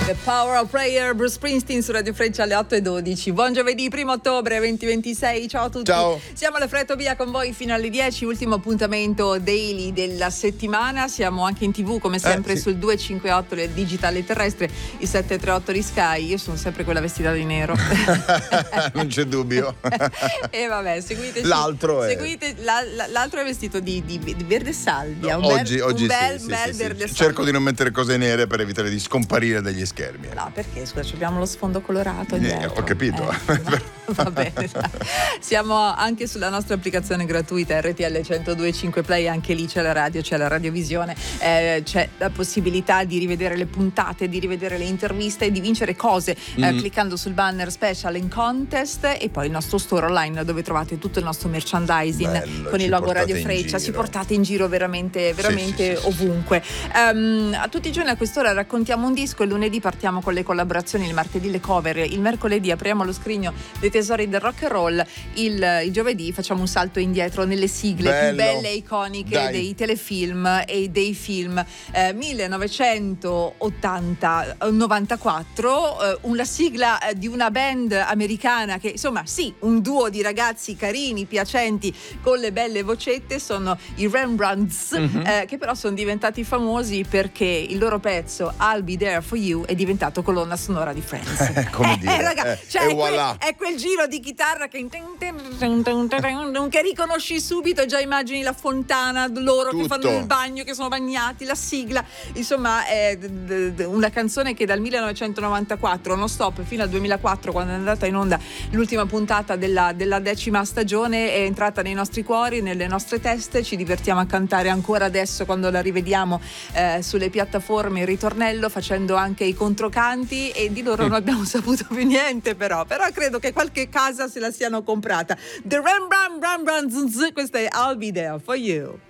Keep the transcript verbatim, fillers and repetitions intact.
The Power of Prayer, Bruce Springsteen su Radio Freccia alle otto e dodici. Buon giovedì, primo ottobre duemilaventisei. Ciao a tutti. Ciao. Siamo alla Fretto Via con voi fino alle dieci, ultimo appuntamento daily della settimana. Siamo anche in tv come sempre eh, sì. sul duecentocinquantotto del digitale terrestre, il settecentotrentotto di Sky. Io sono sempre quella vestita di nero. Non c'è dubbio. E vabbè, seguiteci. L'altro è seguite, la, la, l'altro è vestito di, di, di verde salvia. No, un oggi, bel, oggi un bel, sì, bel sì, verde sì. salvia. Cerco di non mettere cose nere per evitare di scomparire dagli schermi. No, perché scusa, abbiamo lo sfondo colorato Eh, dietro. ho capito. Eh, va bene. Dai. Siamo anche sulla nostra applicazione gratuita R T L centodue e cinque Play, anche lì c'è la radio, c'è la radiovisione, eh, c'è la possibilità di rivedere le puntate, di rivedere le interviste e di vincere cose mm. eh, cliccando sul banner special in contest, e poi il nostro store online dove trovate tutto il nostro merchandising. Bello, con il logo Radio Freccia, si portate in giro veramente, veramente sì, sì, ovunque. Sì, sì. Um, a tutti i giorni a quest'ora raccontiamo un disco, il lunedì partiamo con le collaborazioni, il martedì le cover, il mercoledì apriamo lo scrigno dei tesori del rock and roll, il, il giovedì facciamo un salto indietro nelle sigle Bello. più belle e iconiche Dai. dei telefilm e dei film. eh, millenovecentottanta novantaquattro, eh, una sigla eh, di una band americana che insomma sì, un duo di ragazzi carini, piacenti, con le belle vocette, sono i Rembrandts, mm-hmm. eh, che però sono diventati famosi perché il loro pezzo I'll Be There For You è diventato colonna sonora di Friends. Come eh, dire, eh, raga, eh, cioè e è, voilà. quel, è quel giro di chitarra che che riconosci subito, già immagini la fontana, loro Tutto. che fanno il bagno, che sono bagnati, la sigla, insomma è una canzone che dal millenovecentonovantaquattro non stop fino al duemilaquattro, quando è andata in onda l'ultima puntata della, della decima stagione, è entrata nei nostri cuori, nelle nostre teste, ci divertiamo a cantare ancora adesso quando la rivediamo eh, sulle piattaforme, il ritornello, facendo anche i controcanti, e di loro non abbiamo saputo più niente, però però credo che qualche casa se la siano comprata. The Rembrandts, questa è I'll Be There For You.